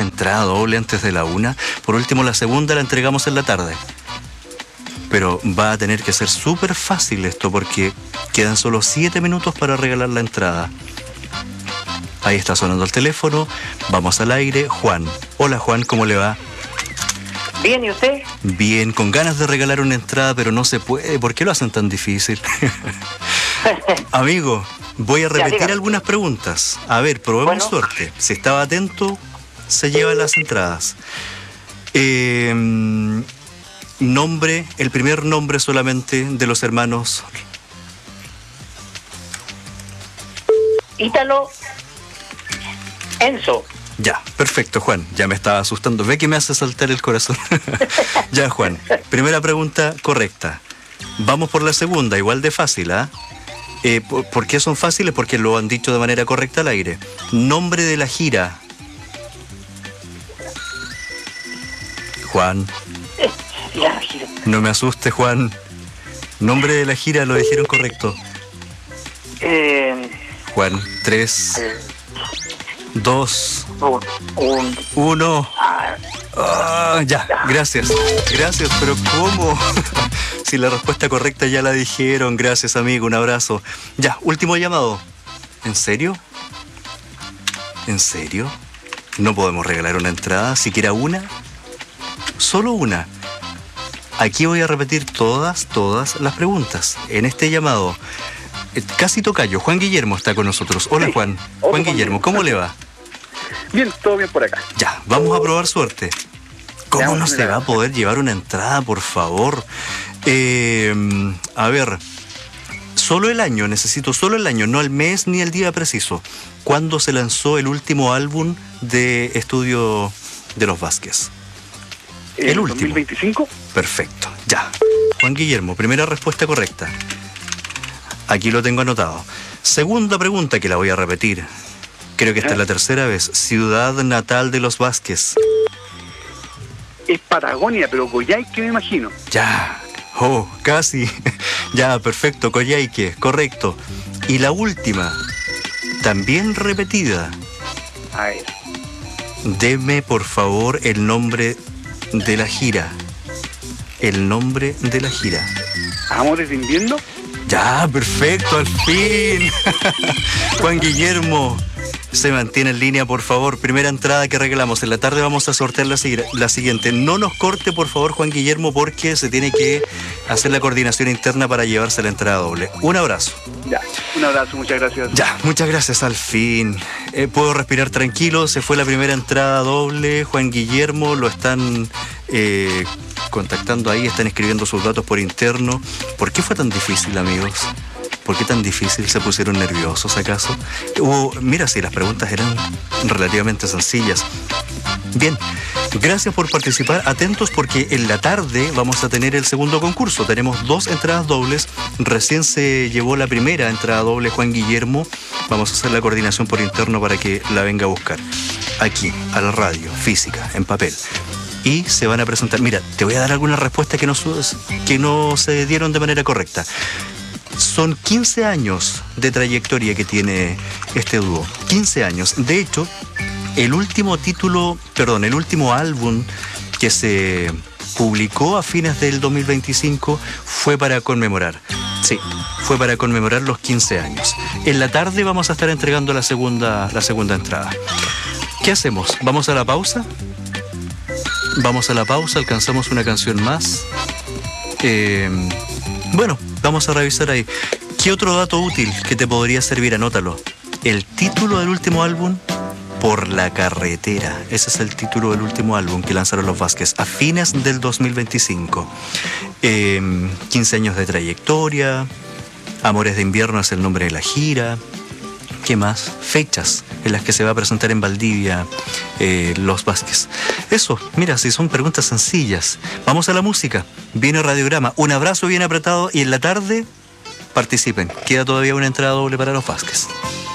entrada doble antes de la 1. Por último, la segunda la entregamos en la tarde. Pero va a tener que ser súper fácil esto porque quedan solo 7 minutos para regalar la entrada. Ahí está sonando el teléfono. Vamos al aire. Juan. Hola Juan, ¿cómo le va? Bien, ¿y usted? Bien, con ganas de regalar una entrada, pero no se puede. ¿Por qué lo hacen tan difícil? Amigo, voy a repetir algunas preguntas. A ver, probemos suerte. Si estaba atento, se lleva las entradas. Nombre, el primer nombre solamente de los hermanos. Ítalo Enzo. Ya, perfecto, Juan. Ya me estaba asustando. Ve que me hace saltar el corazón. Ya, Juan. Primera pregunta correcta. Vamos por la segunda, igual de fácil, ¿ah? ¿Por qué son fáciles? Porque lo han dicho de manera correcta al aire. Nombre de la gira. Juan. La gira. No me asuste, Juan. Nombre de la gira lo dijeron correcto. Juan, 3, 2, 1. Ya, gracias. Gracias, pero ¿cómo? Si la respuesta correcta ya la dijeron. Gracias, amigo, un abrazo. Ya, último llamado. ¿En serio? ¿En serio? ¿No podemos regalar una entrada? ¿Siquiera una? Solo una. Aquí voy a repetir todas las preguntas. En este llamado, casi tocayo, Juan Guillermo está con nosotros. Hola, Juan. Juan Guillermo, ¿cómo le va? Bien, todo bien por acá. Ya, vamos a probar suerte. ¿Cómo no se va a poder llevar una entrada, por favor? A ver, solo el año, necesito solo el año, no el mes ni el día preciso. ¿Cuándo se lanzó el último álbum de estudio de los Vázquez? El último. ¿2025? Perfecto, ya. Juan Guillermo, primera respuesta correcta. Aquí lo tengo anotado. Segunda pregunta que la voy a repetir. Creo que esta es la tercera vez. Ciudad natal de los Vázquez. Es Patagonia, pero Coyhaique me imagino. Ya. Oh, casi. Ya, perfecto, Coyhaique, correcto. Y la última, también repetida. A ver. Deme, por favor, el nombre de la gira. El nombre de la gira. ¿Amores de invierno? Ya, perfecto, al fin. Juan Guillermo, se mantiene en línea, por favor. Primera entrada que regalamos. En la tarde vamos a sortear la siguiente. No nos corte, por favor, Juan Guillermo, porque se tiene que hacer la coordinación interna para llevarse la entrada doble. Un abrazo. Ya, un abrazo, muchas gracias. Ya, muchas gracias, al fin. Puedo respirar tranquilo. Se fue la primera entrada doble. Juan Guillermo, lo están contactando ahí, están escribiendo sus datos por interno. ¿Por qué fue tan difícil, amigos? ¿Por qué tan difícil? ¿Se pusieron nerviosos acaso? Mira, si las preguntas eran relativamente sencillas. Bien, gracias por participar. Atentos porque en la tarde vamos a tener el segundo concurso. Tenemos 2 entradas dobles. Recién se llevó la primera entrada doble Juan Guillermo. Vamos a hacer la coordinación por interno para que la venga a buscar. Aquí, a la radio, física, en papel. Y se van a presentar. Mira, te voy a dar algunas respuestas que no se dieron de manera correcta. Son 15 años de trayectoria que tiene este dúo. 15 años. De hecho, el último álbum que se publicó a fines del 2025 fue para conmemorar. Sí, fue para conmemorar los 15 años. En la tarde vamos a estar entregando la segunda entrada. ¿Qué hacemos? ¿Vamos a la pausa? Vamos a la pausa, alcanzamos una canción más. Bueno, vamos a revisar ahí. ¿Qué otro dato útil que te podría servir? Anótalo. El título del último álbum, Por la carretera. Ese es el título del último álbum que lanzaron los Vázquez a fines del 2025. 15 años de trayectoria. Amores de invierno es el nombre de la gira. ¿Qué más? Fechas en las que se va a presentar en Valdivia los Vázquez. Eso, mira, si son preguntas sencillas. Vamos a la música. Viene Radiograma. Un abrazo bien apretado y en la tarde participen. Queda todavía una entrada doble para los Vázquez.